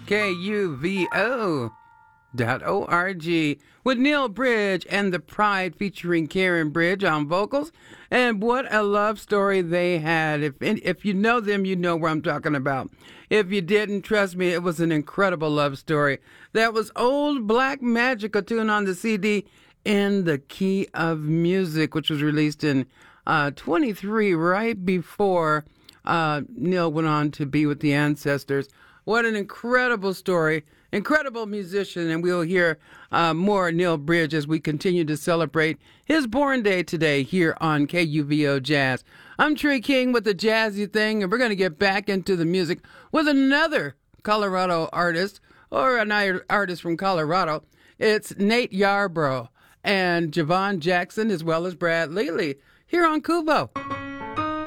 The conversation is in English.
KUVO.org with Neil Bridge and The Pride featuring Karen Bridge on vocals. And what a love story they had. If you know them, you know what I'm talking about. If you didn't, trust me, it was an incredible love story. That was Old Black Magic, a tune on the CD In the Key of Music, which was released in 23, right before Neil went on to be with the Ancestors. What an incredible story, incredible musician, and we'll hear more Neil Bridge as we continue to celebrate his born day today here on KUVO Jazz. I'm Trey King with the Jazzy Thing, and we're going to get back into the music with another Colorado artist, or an artist from Colorado. It's Nate Yarbrough and Javon Jackson, as well as Brad Lely, here on Kuvo.